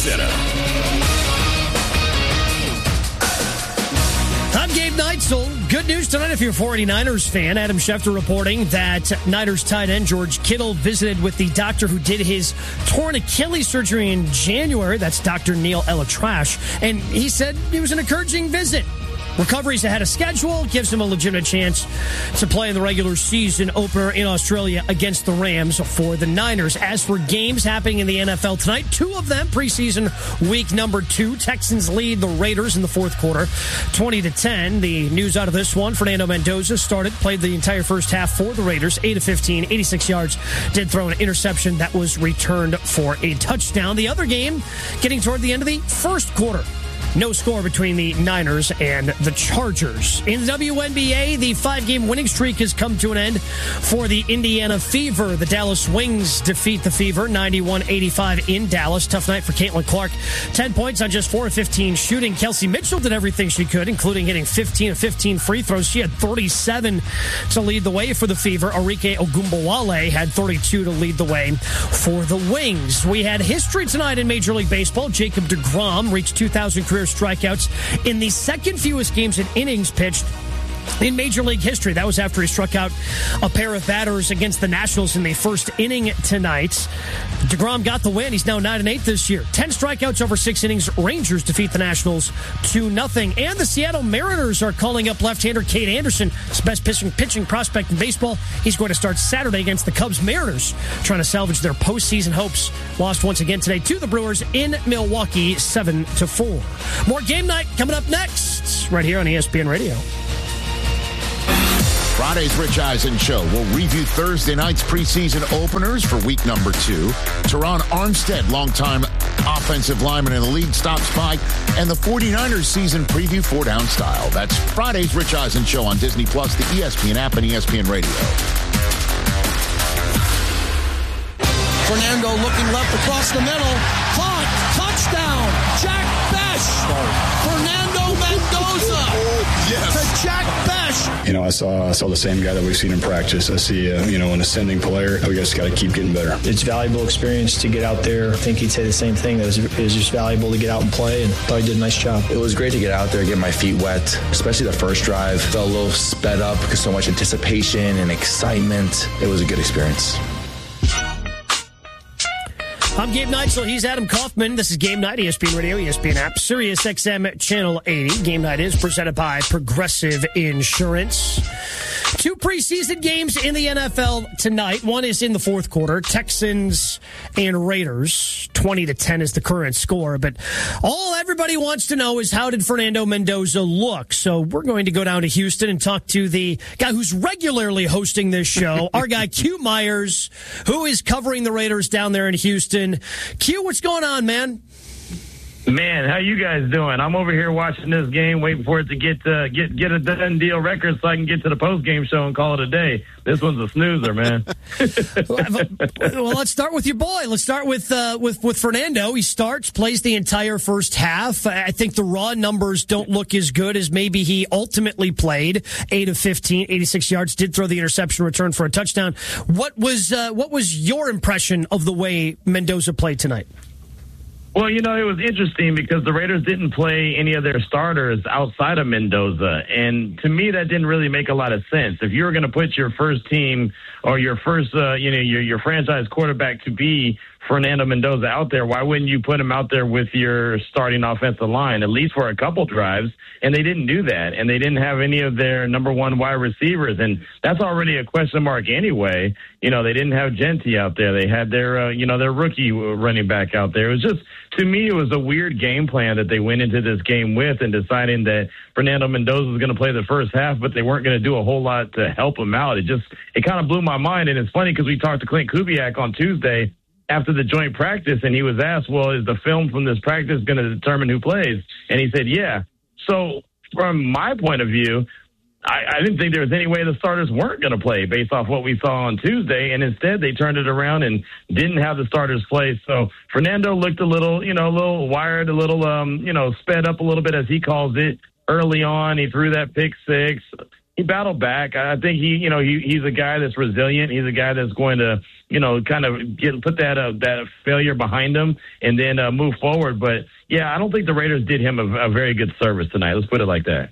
Center. I'm Gabe Neitzel. Good news tonight if you're a 49ers fan. Adam Schefter reporting that Niners tight end George Kittle visited with the doctor who did his torn Achilles surgery in January. That's Dr. Neil Elatrash. And he said it was an encouraging visit. Recovery's ahead of schedule, gives him a legitimate chance to play in the regular season opener in Australia against the Rams for the Niners. As for games happening in the NFL tonight, two of them preseason week number 2. Texans lead the Raiders in the fourth quarter, 20-10. The news out of this one, Fernando Mendoza played the entire first half for the Raiders, 8 of 15, 86 yards, did throw an interception that was returned for a touchdown. The other game getting toward the end of the first quarter. No score between the Niners and the Chargers. In the WNBA, the 5-game winning streak has come to an end for the Indiana Fever. The Dallas Wings defeat the Fever 91-85 in Dallas. Tough night for Caitlin Clark. 10 points on just 4 of 15 shooting. Kelsey Mitchell did everything she could, including hitting 15 of 15 free throws. She had 37 to lead the way for the Fever. Arike Ogunbowale had 32 to lead the way for the Wings. We had history tonight in Major League Baseball. Jacob deGrom reached 2,000 career strikeouts in the second fewest games and innings pitched in Major League history. That was after he struck out a pair of batters against the Nationals in the first inning tonight. DeGrom got the win. He's now 9-8 this year. 10 strikeouts over 6 innings. Rangers defeat the Nationals 2-0. And the Seattle Mariners are calling up left-hander Cade Anderson, his best pitching prospect in baseball. He's going to start Saturday against the Cubs. Mariners trying to salvage their postseason hopes. Lost once again today to the Brewers in Milwaukee, 7-4. More game night coming up next, right here on ESPN Radio. Friday's Rich Eisen Show will review Thursday night's preseason openers for week number 2. Teron Armstead, longtime offensive lineman in the league, stops by, and the 49ers season preview 4-down style. That's Friday's Rich Eisen Show on Disney+, the ESPN app, and ESPN Radio. Fernando looking left across the middle. Caught. Touchdown. Jack Bech. Fernando Mendoza. Yes. To Jack Bech. I saw the same guy that we've seen in practice. I see, an ascending player. We just got to keep getting better. It's valuable experience to get out there. I think he'd say the same thing. It was just valuable to get out and play, and thought he did a nice job. It was great to get out there, get my feet wet, especially the first drive. Felt a little sped up because so much anticipation and excitement. It was a good experience. I'm Gabe Neitzel. He's Adam Kaufman. This is Game Night, ESPN Radio, ESPN app, Sirius XM Channel 80. Game Night is presented by Progressive Insurance. 2 preseason games in the NFL tonight. One is in the fourth quarter. Texans and Raiders. 20-10 is the current score. But all everybody wants to know is, how did Fernando Mendoza look? So we're going to go down to Houston and talk to the guy who's regularly hosting this show, our guy Q Myers, who is covering the Raiders down there in Houston. Q, what's going on, man? Man, how you guys doing? I'm over here watching this game, waiting for it to get a done deal record so I can get to the post-game show and call it a day. This one's a snoozer, man. Well, let's start with your boy. Let's start with Fernando. He starts, plays the entire first half. I think the raw numbers don't look as good as maybe he ultimately played. 8 of 15, 86 yards, did throw the interception return for a touchdown. What was your impression of the way Mendoza played tonight? Well, it was interesting because the Raiders didn't play any of their starters outside of Mendoza. And to me, that didn't really make a lot of sense. If you were going to put your first team or your first, your franchise quarterback to be Fernando Mendoza out there, why wouldn't you put him out there with your starting offensive line, at least for a couple drives? And they didn't do that. And they didn't have any of their number one wide receivers. And that's already a question mark anyway. They didn't have Genty out there. They had their rookie running back out there. It was just, to me, it was a weird game plan that they went into this game with, and deciding that Fernando Mendoza was going to play the first half, but they weren't going to do a whole lot to help him out. It kind of blew my mind. And it's funny because we talked to Clint Kubiak on Tuesday after the joint practice, and he was asked, well, is the film from this practice going to determine who plays? And he said, yeah. So from my point of view, I didn't think there was any way the starters weren't going to play based off what we saw on Tuesday, and instead they turned it around and didn't have the starters play. So Fernando looked a little wired, a little, sped up a little bit, as he calls it, early on. He threw that pick six. He battled back. I think he's a guy that's resilient. He's a guy that's going to, kind of put that failure behind him and then move forward. But yeah, I don't think the Raiders did him a very good service tonight. Let's put it like that.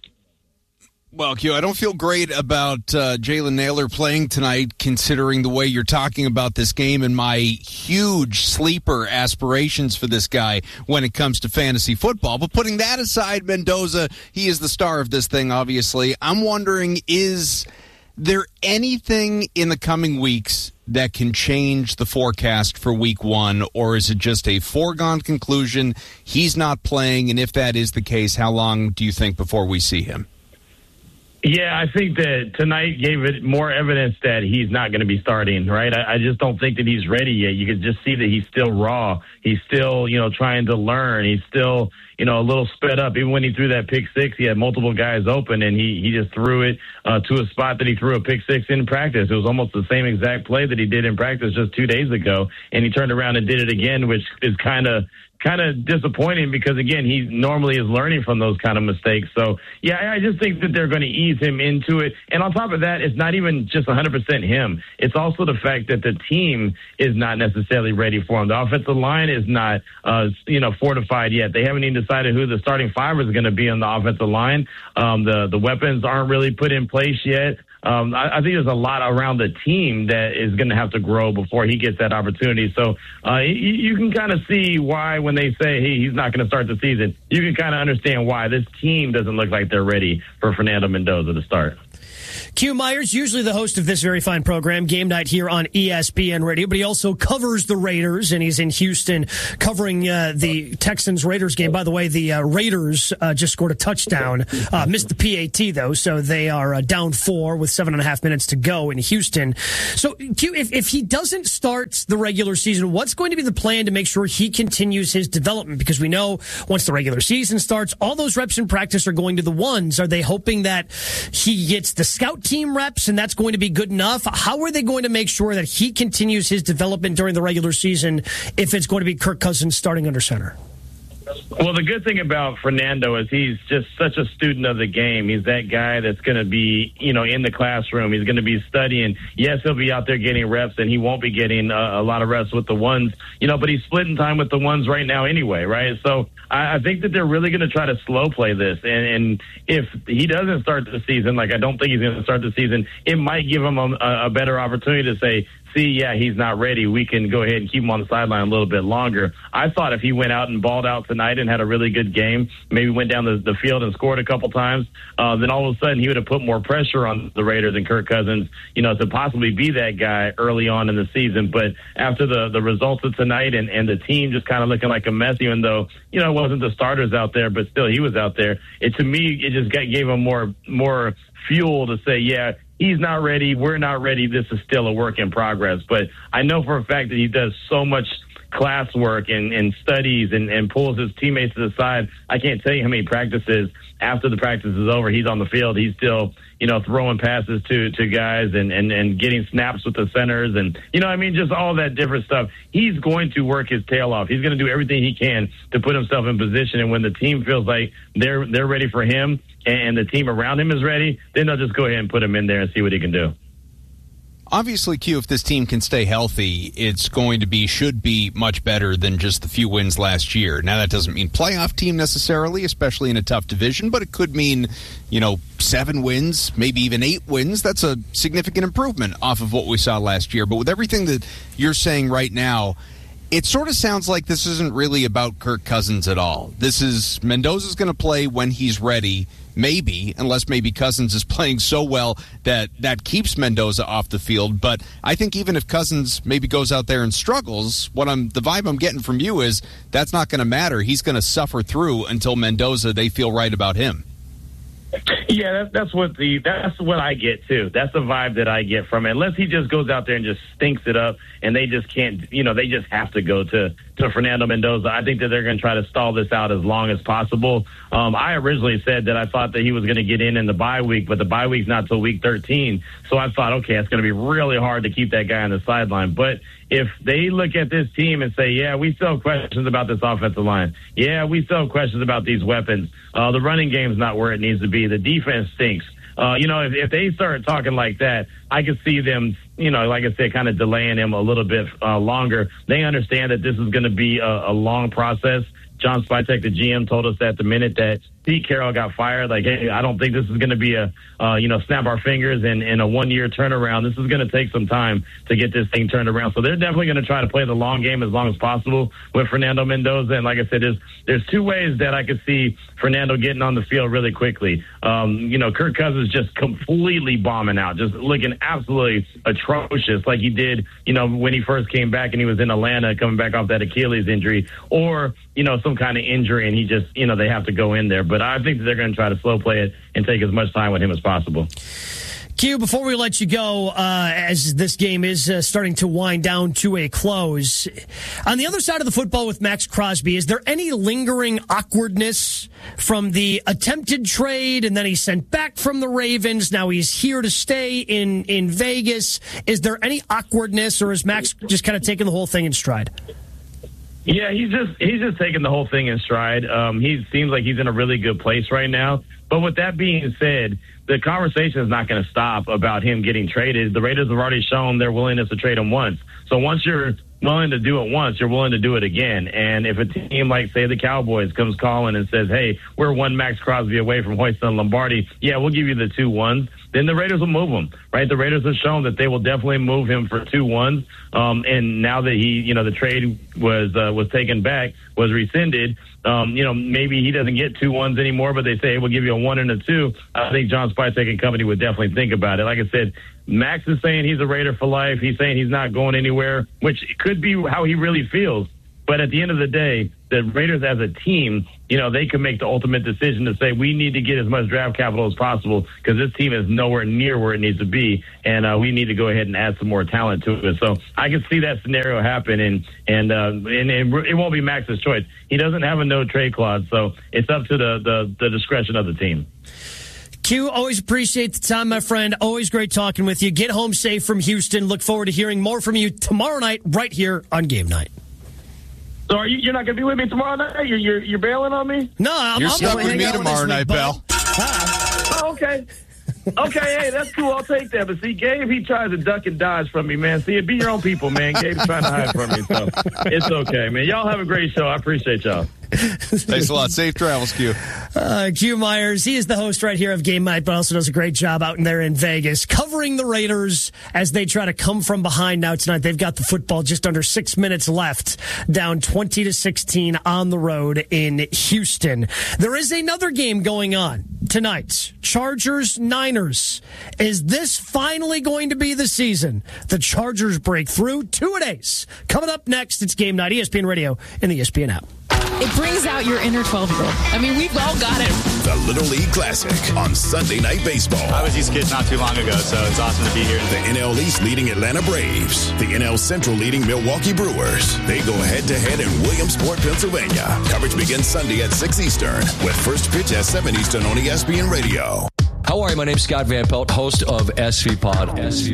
Well, Q, I don't feel great about Jalen Nailor playing tonight, considering the way you're talking about this game and my huge sleeper aspirations for this guy when it comes to fantasy football. But putting that aside, Mendoza, he is the star of this thing, obviously. I'm wondering, is there anything in the coming weeks that can change the forecast for week one, or is it just a foregone conclusion? He's not playing, and if that is the case, how long do you think before we see him? Yeah, I think that tonight gave it more evidence that he's not going to be starting, right? I just don't think that he's ready yet. You can just see that he's still raw. He's still, trying to learn. He's still, a little sped up. Even when he threw that pick six, he had multiple guys open, and he just threw it to a spot that he threw a pick six in practice. It was almost the same exact play that he did in practice just 2 days ago, and he turned around and did it again, which is kind of disappointing because, again, he normally is learning from those kind of mistakes. So, yeah, I just think that they're going to ease him into it. And on top of that, it's not even just 100% him. It's also the fact that the team is not necessarily ready for him. The offensive line is not, fortified yet. They haven't even decided who the starting five is going to be on the offensive line. The weapons aren't really put in place yet. I think there's a lot around the team that is going to have to grow before he gets that opportunity. So you can kind of see why when they say, hey, he's not going to start the season, you can kind of understand why this team doesn't look like they're ready for Fernando Mendoza to start. Q Myers, usually the host of this very fine program, Game Night here on ESPN Radio, but he also covers the Raiders, and he's in Houston covering the Texans-Raiders game. By the way, the Raiders just scored a touchdown, missed the PAT, though, so they are down 4 with 7.5 minutes to go in Houston. So, Q, if he doesn't start the regular season, what's going to be the plan to make sure he continues his development? Because we know once the regular season starts, all those reps in practice are going to the ones. Are they hoping that he gets the scout team reps and that's going to be good enough? How are they going to make sure that he continues his development during the regular season if it's going to be Kirk Cousins starting under center? Well, the good thing about Fernando is he's just such a student of the game. He's that guy that's going to be, in the classroom. He's going to be studying. Yes, he'll be out there getting reps, and he won't be getting a lot of reps with the ones, but he's splitting time with the ones right now anyway, right? So I think that they're really going to try to slow play this. And if he doesn't start the season, like I don't think he's going to start the season, it might give him a better opportunity to say, he's not ready. We can go ahead and keep him on the sideline a little bit longer. I thought if he went out and balled out tonight and had a really good game, maybe went down the field and scored a couple times, then all of a sudden he would have put more pressure on the Raiders and Kirk Cousins, to possibly be that guy early on in the season. But after the results of tonight and the team just kind of looking like a mess, even though, it wasn't the starters out there, but still he was out there. To me, it just gave him more fuel to say, he's not ready. We're not ready. This is still a work in progress. But I know for a fact that he does so much classwork and studies and pulls his teammates to the side. I can't tell you how many practices after the practice is over, he's on the field. He's still, throwing passes to guys and getting snaps with the centers and, just all that different stuff. He's going to work his tail off. He's going to do everything he can to put himself in position. And when the team feels like they're ready for him and the team around him is ready, then they'll just go ahead and put him in there and see what he can do. Obviously, Q, if this team can stay healthy, it's should be much better than just the few wins last year. Now, that doesn't mean playoff team necessarily, especially in a tough division, but it could mean, 7 wins, maybe even 8 wins. That's a significant improvement off of what we saw last year. But with everything that you're saying right now, it sort of sounds like this isn't really about Kirk Cousins at all. This is Mendoza's going to play when he's ready. Maybe, unless maybe Cousins is playing so well that keeps Mendoza off the field. But I think even if Cousins maybe goes out there and struggles, the vibe I'm getting from you is that's not going to matter. He's going to suffer through until Mendoza, they feel right about him. Yeah, that's what I get too. That's the vibe that I get from it. Unless he just goes out there and just stinks it up, and they just can't, they just have to go to Fernando Mendoza. I think that they're going to try to stall this out as long as possible. I originally said that I thought that he was going to get in the bye week, but the bye week's not till week 13. So I thought, okay, it's going to be really hard to keep that guy on the sideline. But if they look at this team and say, we still have questions about this offensive line. We still have questions about these weapons. The running game's not where it needs to be. The defense stinks. If they start talking like that, I could see them, like I said, kind of delaying him a little bit longer. They understand that this is going to be a long process. John Spytek, the GM, told us that the minute that Pete Carroll got fired, like, hey, I don't think this is going to be a, snap our fingers and a 1-year turnaround. This is going to take some time to get this thing turned around. So they're definitely going to try to play the long game as long as possible with Fernando Mendoza. And like I said, there's 2 ways that I could see Fernando getting on the field really quickly. Kirk Cousins just completely bombing out, just looking absolutely atrocious like he did, when he first came back and he was in Atlanta coming back off that Achilles injury, or, some kind of injury and he just, they have to go in there. But I think that they're going to try to slow play it and take as much time with him as possible. Q, before we let you go, as this game is starting to wind down to a close, on the other side of the football with Max Crosby, is there any lingering awkwardness from the attempted trade and then he's sent back from the Ravens? Now he's here to stay in Vegas. Is there any awkwardness, or is Max just kind of taking the whole thing in stride? Yeah, he's just taking the whole thing in stride. He seems like he's in a really good place right now. But with that being said, the conversation is not going to stop about him getting traded. The Raiders have already shown their willingness to trade him once. So once you're willing to do it once, you're willing to do it again. And if a team like, say, the Cowboys comes calling and says, hey, we're one Max Crosby away from hoisting Lombardi, yeah, we'll give you the 2 1s. Then the Raiders will move him, right? The Raiders have shown that they will definitely move him for 2 1s. And now that he, the trade was taken back, was rescinded, maybe he doesn't get 2 1s anymore, but they say, hey, we'll give you a 1 and a 2. I think John Spytek and company would definitely think about it. Like I said, Max is saying he's a Raider for life. He's saying he's not going anywhere, which could be how he really feels. But at the end of the day, the Raiders as a team, they can make the ultimate decision to say we need to get as much draft capital as possible because this team is nowhere near where it needs to be, and we need to go ahead and add some more talent to it. So I can see that scenario happen, and it won't be Max's choice. He doesn't have a no trade clause, so it's up to the discretion of the team. Q, always appreciate the time, my friend. Always great talking with you. Get home safe from Houston. Look forward to hearing more from you tomorrow night right here on Game Night. So you're not going to be with me tomorrow night? You're bailing on me? No, I'm stuck with me tomorrow night, Bell. Oh, okay. Okay, hey, that's cool. I'll take that. But see, Gabe, he tries to duck and dodge from me, man. See, be your own people, man. Gabe's trying to hide from me, so it's okay, man. Y'all have a great show. I appreciate y'all. Thanks a lot. Safe travels, Q. Q Myers, he is the host right here of Game Night, but also does a great job out in there in Vegas, covering the Raiders as they try to come from behind now tonight. They've got the football just under 6 minutes left, down 20-16 on the road in Houston. There is another game going on tonight. Chargers-Niners. Is this finally going to be the season the Chargers break through? 2-a-days. Coming up next, it's Game Night, ESPN Radio and the ESPN app. It brings out your inner 12-year-old. I mean, we've all got it. The Little League Classic on Sunday Night Baseball. I was these kids not too long ago, so it's awesome to be here. The NL East leading Atlanta Braves. The NL Central leading Milwaukee Brewers. They go head-to-head in Williamsport, Pennsylvania. Coverage begins Sunday at 6 Eastern with first pitch at 7 Eastern on ESPN Radio. How are you? My name's Scott Van Pelt, host of SV Pod,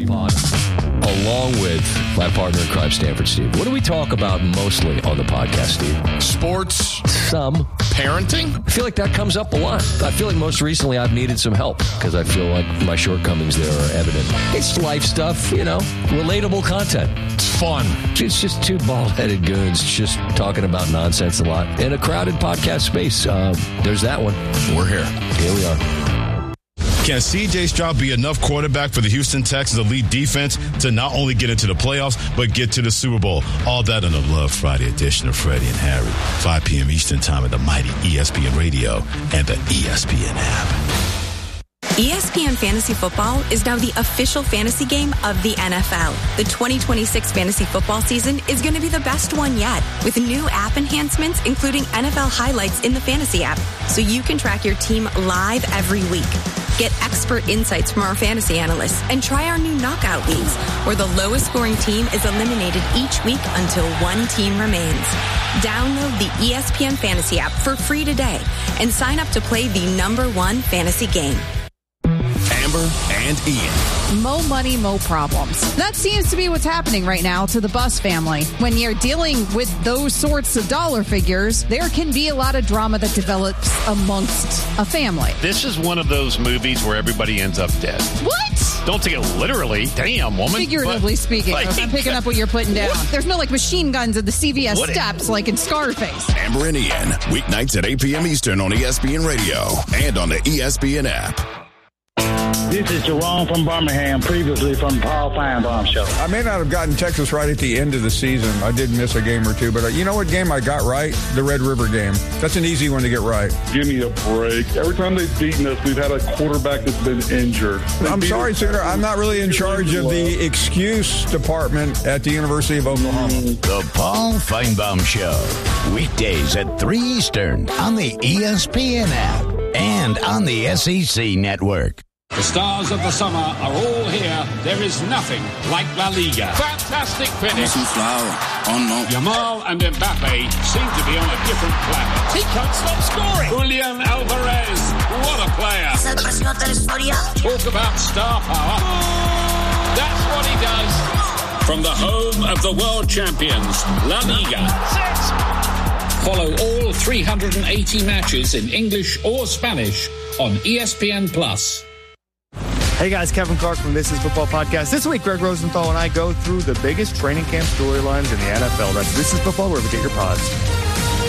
along with my partner in crime, Stanford Steve. What do we talk about mostly on the podcast, Steve? Sports. Some. Parenting. I feel like that comes up a lot. I feel like most recently I've needed some help because I feel like my shortcomings there are evident. It's life stuff, relatable content. It's fun. It's just two bald-headed goons just talking about nonsense a lot in a crowded podcast space. There's that one. We're here. Here we are. Can C.J. Stroud be enough quarterback for the Houston Texans elite defense to not only get into the playoffs, but get to the Super Bowl? All that on the Love Friday edition of Freddie and Harry, 5 p.m. Eastern time at the mighty ESPN Radio and the ESPN app. ESPN Fantasy Football is now the official fantasy game of the NFL. The 2026 fantasy football season is going to be the best one yet, with new app enhancements, including NFL highlights in the fantasy app, so you can track your team live every week. Get expert insights from our fantasy analysts and try our new knockout leagues, where the lowest scoring team is eliminated each week until one team remains. Download the ESPN Fantasy app for free today and sign up to play the #1 fantasy game. Amber and Ian. Mo money, mo problems. That seems to be what's happening right now to the Buss family. When you're dealing with those sorts of dollar figures, there can be a lot of drama that develops amongst a family. This is one of those movies where everybody ends up dead. What? Don't take it literally. Damn, woman. Figuratively speaking. like, I'm picking up what you're putting down. What? There's no like machine guns at the CVS steps like in Scarface. Amber and Ian, weeknights at 8 p.m. Eastern on ESPN Radio and on the ESPN app. This is Jerome from Birmingham, previously from Paul Feinbaum Show. I may not have gotten Texas right at the end of the season. I did miss a game or two, but you know what game I got right? The Red River game. That's an easy one to get right. Give me a break. Every time they've beaten us, we've had a quarterback that's been injured. I'm sorry, Senator. I'm not really in charge of the excuse department at the University of Oklahoma. The Paul Feinbaum Show. Weekdays at 3 Eastern on the ESPN app and on the SEC network. The stars of the summer are all here. There is nothing like La Liga. Fantastic finish. Yamal and Mbappe seem to be on a different planet. He can't stop scoring. Julian Alvarez, what a player. Talk about star power. That's what he does. From the home of the world champions, La Liga. Follow all 380 matches in English or Spanish on ESPN+. Hey guys, Kevin Clark from This Is Football Podcast. This week, Greg Rosenthal and I go through the biggest training camp storylines in the NFL. That's This Is Football, wherever you get your pods.